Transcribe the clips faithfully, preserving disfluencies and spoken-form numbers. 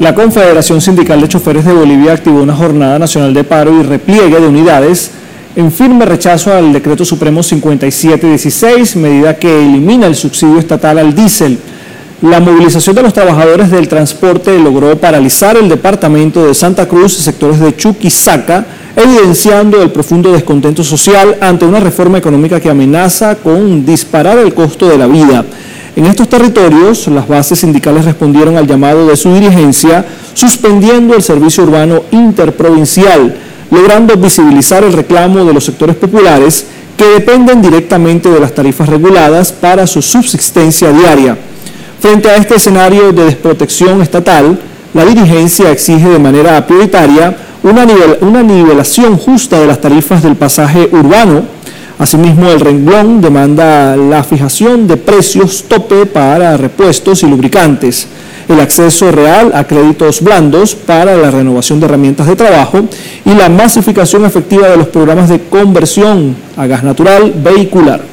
La Confederación Sindical de Choferes de Bolivia activó una jornada nacional de paro y repliegue de unidades en firme rechazo al Decreto Supremo cincuenta y siete dieciséis, medida que elimina el subsidio estatal al diésel. La movilización de los trabajadores del transporte logró paralizar el departamento de Santa Cruz y sectores de Chuquisaca, evidenciando el profundo descontento social ante una reforma económica que amenaza con disparar el costo de la vida. En estos territorios, las bases sindicales respondieron al llamado de su dirigencia, suspendiendo el servicio urbano interprovincial, logrando visibilizar el reclamo de los sectores populares que dependen directamente de las tarifas reguladas para su subsistencia diaria. Frente a este escenario de desprotección estatal, la dirigencia exige de manera prioritaria una, nivel, una nivelación justa de las tarifas del pasaje urbano. Asimismo, el renglón demanda la fijación de precios tope para repuestos y lubricantes, el acceso real a créditos blandos para la renovación de herramientas de trabajo y la masificación efectiva de los programas de conversión a gas natural vehicular.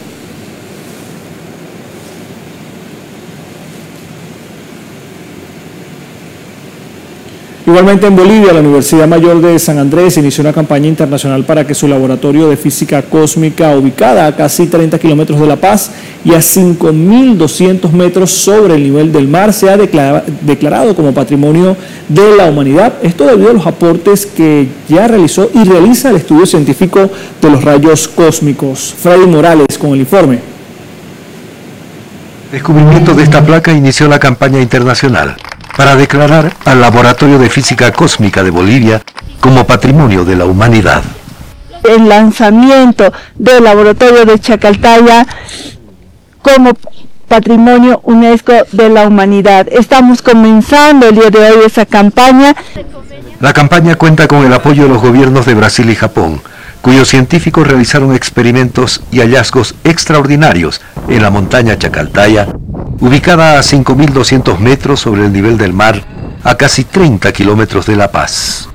Igualmente en Bolivia, la Universidad Mayor de San Andrés inició una campaña internacional para que su laboratorio de física cósmica, ubicada a casi treinta kilómetros de La Paz y a cinco mil doscientos metros sobre el nivel del mar, sea declarado como Patrimonio de la Humanidad. Esto debido a los aportes que ya realizó y realiza el estudio científico de los rayos cósmicos. Freddy Morales con el informe. El descubrimiento de esta placa inició la campaña internacional para declarar al Laboratorio de Física Cósmica de Bolivia como Patrimonio de la Humanidad. El lanzamiento del Laboratorio de Chacaltaya como Patrimonio UNESCO de la Humanidad. Estamos comenzando el día de hoy esa campaña. La campaña cuenta con el apoyo de los gobiernos de Brasil y Japón, cuyos científicos realizaron experimentos y hallazgos extraordinarios en la montaña Chacaltaya, ubicada a cinco mil doscientos metros sobre el nivel del mar, a casi treinta kilómetros de La Paz.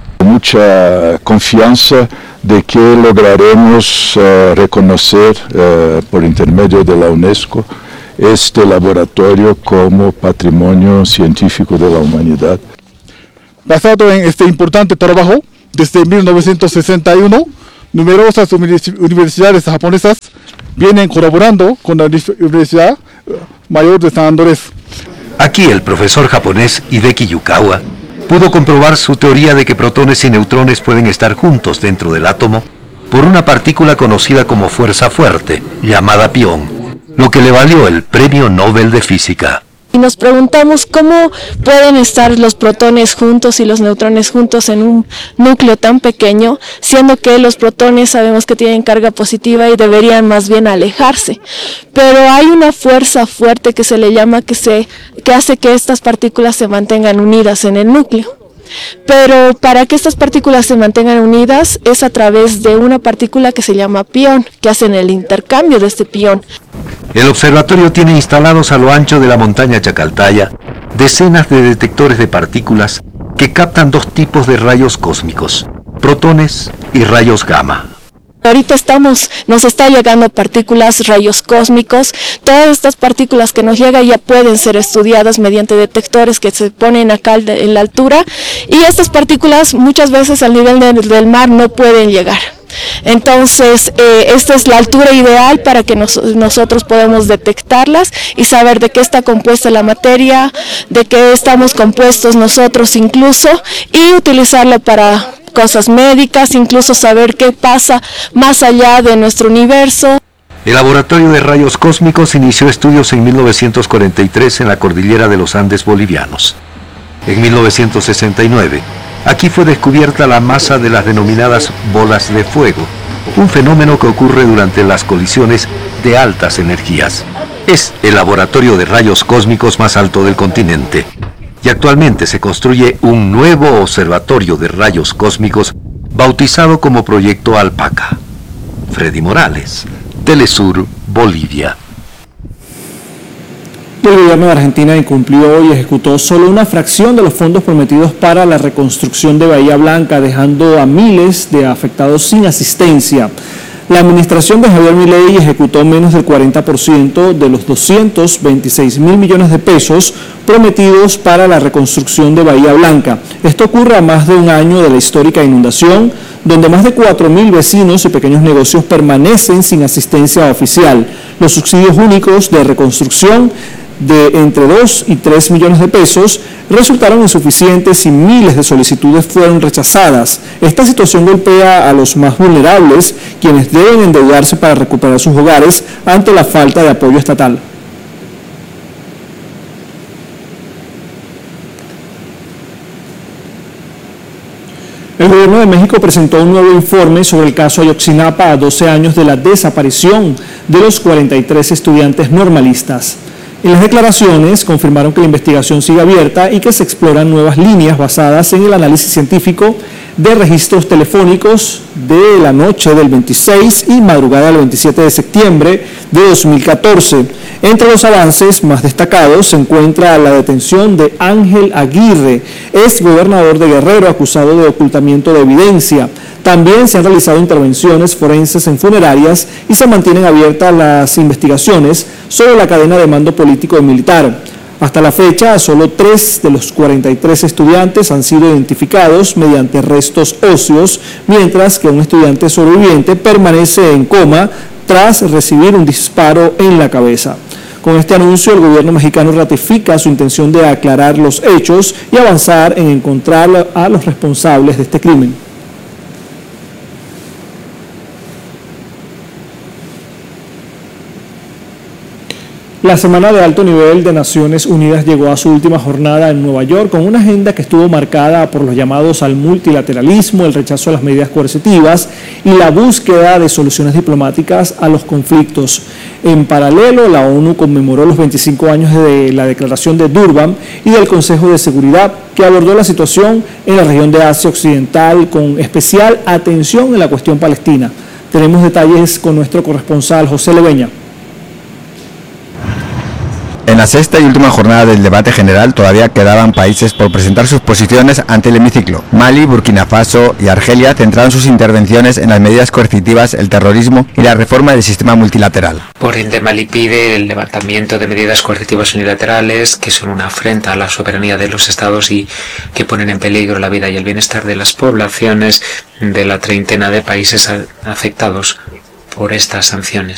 Mucha confianza de que lograremos uh, reconocer uh, por intermedio de la UNESCO este laboratorio como Patrimonio Científico de la Humanidad. Basado en este importante trabajo, desde mil novecientos sesenta y uno, numerosas universidades japonesas vienen colaborando con la Universidad Mayor de San Andrés. Aquí el profesor japonés Hideki Yukawa pudo comprobar su teoría de que protones y neutrones pueden estar juntos dentro del átomo por una partícula conocida como fuerza fuerte, llamada pión, lo que le valió el Premio Nobel de Física. Y nos preguntamos cómo pueden estar los protones juntos y los neutrones juntos en un núcleo tan pequeño, siendo que los protones sabemos que tienen carga positiva y deberían más bien alejarse. Pero hay una fuerza fuerte que se le llama que, se, que hace que estas partículas se mantengan unidas en el núcleo. Pero para que estas partículas se mantengan unidas es a través de una partícula que se llama pión, que hacen el intercambio de este pión. El observatorio tiene instalados a lo ancho de la montaña Chacaltaya decenas de detectores de partículas que captan dos tipos de rayos cósmicos, protones y rayos gamma. Ahorita estamos, nos está llegando partículas, rayos cósmicos. Todas estas partículas que nos llegan ya pueden ser estudiadas mediante detectores que se ponen acá en la altura, y estas partículas muchas veces al nivel de, del mar no pueden llegar. Entonces, eh, esta es la altura ideal para que nos, nosotros podamos detectarlas y saber de qué está compuesta la materia, de qué estamos compuestos nosotros incluso, y utilizarla para cosas médicas, incluso saber qué pasa más allá de nuestro universo. El Laboratorio de Rayos Cósmicos inició estudios en mil novecientos cuarenta y tres en la cordillera de los Andes bolivianos. En mil novecientos sesenta y nueve, aquí fue descubierta la masa de las denominadas bolas de fuego, un fenómeno que ocurre durante las colisiones de altas energías. Es el laboratorio de rayos cósmicos más alto del continente, y actualmente se construye un nuevo observatorio de rayos cósmicos bautizado como Proyecto Alpaca. Freddy Morales, Telesur, Bolivia. El gobierno de Argentina incumplió y ejecutó solo una fracción de los fondos prometidos para la reconstrucción de Bahía Blanca, dejando a miles de afectados sin asistencia. La administración de Javier Milei ejecutó menos del cuarenta por ciento de los doscientos veintiséis mil millones de pesos prometidos para la reconstrucción de Bahía Blanca. Esto ocurre a más de un año de la histórica inundación, donde más de cuatro mil vecinos y pequeños negocios permanecen sin asistencia oficial. Los subsidios únicos de reconstrucción de entre dos y tres millones de pesos resultaron insuficientes y miles de solicitudes fueron rechazadas. Esta situación golpea a los más vulnerables, quienes deben endeudarse para recuperar sus hogares ante la falta de apoyo estatal. El gobierno de México presentó un nuevo informe sobre el caso Ayotzinapa a doce años de la desaparición de los cuarenta y tres estudiantes normalistas. En las declaraciones confirmaron que la investigación sigue abierta y que se exploran nuevas líneas basadas en el análisis científico de registros telefónicos de la noche del veintiséis y madrugada del veintisiete de septiembre de dos mil catorce. Entre los avances más destacados se encuentra la detención de Ángel Aguirre, ex gobernador de Guerrero, acusado de ocultamiento de evidencia. También se han realizado intervenciones forenses en funerarias y se mantienen abiertas las investigaciones sobre la cadena de mando político y militar. Hasta la fecha, solo tres de los cuarenta y tres estudiantes han sido identificados mediante restos óseos, mientras que un estudiante sobreviviente permanece en coma tras recibir un disparo en la cabeza. Con este anuncio, el gobierno mexicano ratifica su intención de aclarar los hechos y avanzar en encontrar a los responsables de este crimen. La Semana de Alto Nivel de Naciones Unidas llegó a su última jornada en Nueva York con una agenda que estuvo marcada por los llamados al multilateralismo, el rechazo a las medidas coercitivas y la búsqueda de soluciones diplomáticas a los conflictos. En paralelo, la ONU conmemoró los veinticinco años de la Declaración de Durban y del Consejo de Seguridad, que abordó la situación en la región de Asia Occidental con especial atención en la cuestión palestina. Tenemos detalles con nuestro corresponsal José Leveña. En la sexta y última jornada del debate general todavía quedaban países por presentar sus posiciones ante el hemiciclo. Mali, Burkina Faso y Argelia centraron sus intervenciones en las medidas coercitivas, el terrorismo y la reforma del sistema multilateral. Por ende, Mali pide el levantamiento de medidas coercitivas unilaterales que son una afrenta a la soberanía de los estados y que ponen en peligro la vida y el bienestar de las poblaciones de la treintena de países afectados por estas sanciones.